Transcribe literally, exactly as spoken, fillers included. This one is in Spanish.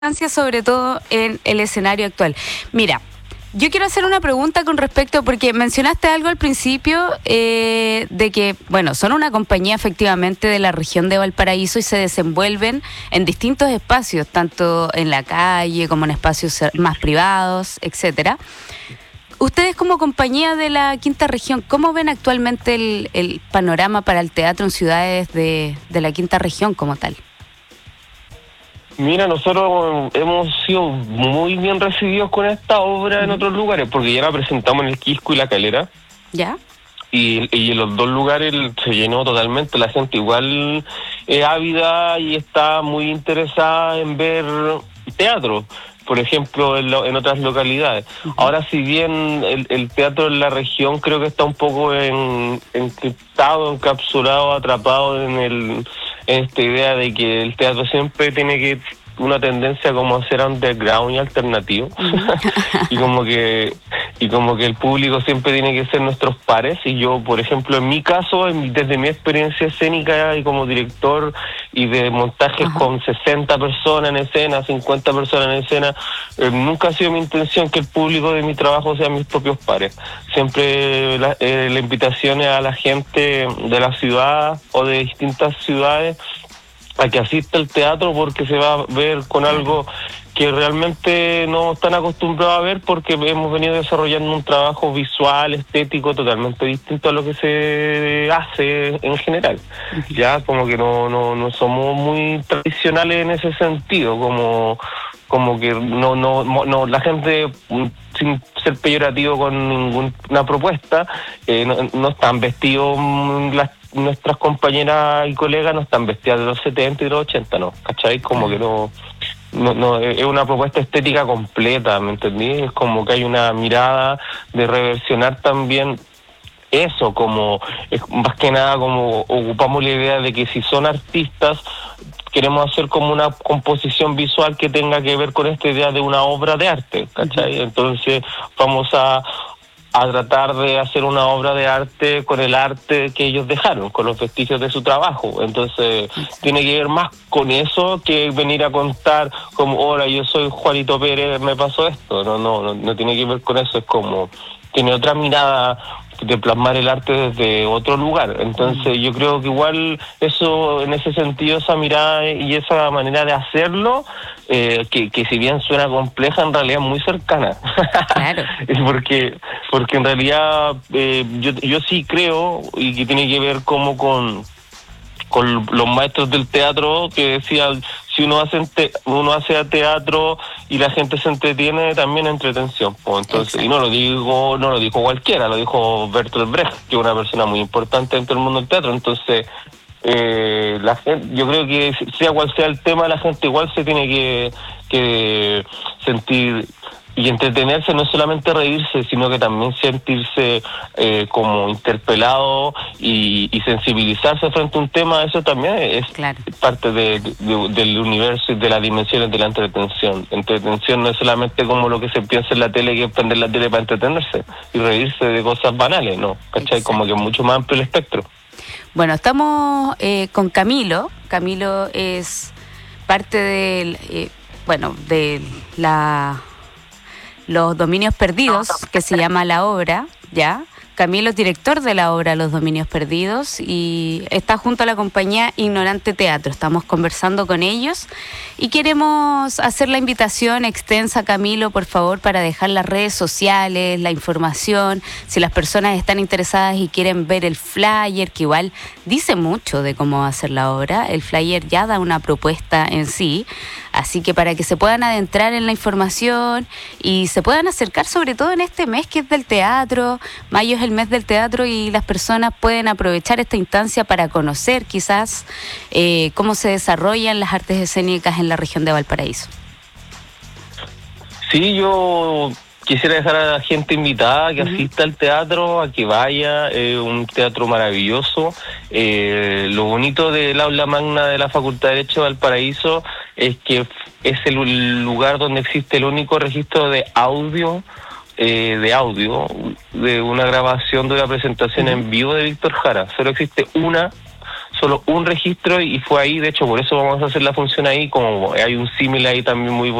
sobre todo en el escenario actual. Mira, yo quiero hacer una pregunta con respecto, porque mencionaste algo al principio eh, de que, bueno, son una compañía efectivamente de la región de Valparaíso y se desenvuelven en distintos espacios, tanto en la calle como en espacios más privados, etcétera. Ustedes como compañía de la quinta región, ¿cómo ven actualmente el, el panorama para el teatro en ciudades de, de la quinta región como tal? Mira, nosotros hemos sido muy bien recibidos con esta obra en otros lugares, porque ya la presentamos en el Quisco y La Calera. ¿Ya? Y, y en los dos lugares se llenó totalmente, la gente igual es ávida y está muy interesada en ver teatro, por ejemplo, en, lo, en otras localidades. Uh-huh. Ahora, si bien el, el teatro en la región creo que está un poco en, encriptado, encapsulado, atrapado en el en esta idea de que el teatro siempre tiene que una tendencia como a ser underground y alternativo. Uh-huh. y como que y como que el público siempre tiene que ser nuestros pares, y yo, por ejemplo, en mi caso, en, desde mi experiencia escénica y como director y de montajes uh-huh. con sesenta personas en escena, cincuenta personas en escena, eh, nunca ha sido mi intención que el público de mi trabajo sean mis propios pares. Siempre la, eh, la invitación es a la gente de la ciudad o de distintas ciudades a que asista al teatro, porque se va a ver con algo que realmente no están acostumbrados a ver, porque hemos venido desarrollando un trabajo visual, estético, totalmente distinto a lo que se hace en general. Ya como que no no no somos muy tradicionales en ese sentido, como como que no no no la gente, sin ser peyorativo con ninguna propuesta, eh, no, no están vestidos las nuestras compañeras y colegas, no están vestidas de los setenta y de los ochenta, ¿no? ¿Cachai? Como que no, no, no, es una propuesta estética completa, ¿me entendí? Es como que hay una mirada de reversionar también eso, como, es más que nada como ocupamos la idea de que si son artistas, queremos hacer como una composición visual que tenga que ver con esta idea de una obra de arte, ¿cachai? Entonces vamos a a tratar de hacer una obra de arte con el arte que ellos dejaron, con los vestigios de su trabajo. Entonces, sí, tiene que ver más con eso que venir a contar como, hola, yo soy Juanito Pérez, me pasó esto. No, no, no, no tiene que ver con eso, es como, tiene otra mirada de plasmar el arte desde otro lugar. Entonces, yo creo que igual eso, en ese sentido, esa mirada y esa manera de hacerlo, eh, que, que si bien suena compleja, en realidad es muy cercana. Claro. porque porque en realidad eh, yo yo sí creo, y que tiene que ver como con con los maestros del teatro que decían, si uno hace te, uno hace teatro y la gente se entretiene, también entretención, pues. Entonces, exacto. Y no lo digo no lo dijo cualquiera, lo dijo Bertolt Brecht, que es una persona muy importante dentro del mundo del teatro. Entonces, eh, la gente, yo creo que sea cual sea el tema, la gente igual se tiene que, que sentir y entretenerse, no solamente reírse, sino que también sentirse eh, como interpelado y, y sensibilizarse frente a un tema. Eso también es claro. parte de, de, del universo y de las dimensiones de la entretención. Entretención no es solamente como lo que se piensa en la tele, que es prender la tele para entretenerse y reírse de cosas banales, ¿no? ¿Cachai? Exacto. Como que es mucho más amplio el espectro. Bueno, estamos eh, con Camilo. Camilo es parte del, eh, bueno, de la... Los Dominios Perdidos, que se llama la obra, ¿ya? Camilo es director de la obra Los Dominios Perdidos y está junto a la compañía Ignorante Teatro. Estamos conversando con ellos y queremos hacer la invitación extensa, Camilo, por favor, para dejar las redes sociales, la información, si las personas están interesadas y quieren ver el flyer, que igual dice mucho de cómo va a ser la obra. El flyer ya da una propuesta en sí, así que para que se puedan adentrar en la información y se puedan acercar, sobre todo en este mes que es del teatro. Mayo es el mes del teatro y las personas pueden aprovechar esta instancia para conocer quizás eh, cómo se desarrollan las artes escénicas en la región de Valparaíso. Sí, yo quisiera dejar a la gente invitada que uh-huh. asista al teatro, a que vaya. Es eh, un teatro maravilloso. Eh, lo bonito del aula magna de la Facultad de Derecho de Valparaíso es que es el lugar donde existe el único registro de audio Eh, de audio, de una grabación de una presentación uh-huh. en vivo de Víctor Jara. Solo existe una solo un registro y fue ahí, de hecho por eso vamos a hacer la función ahí, como hay un símil ahí también muy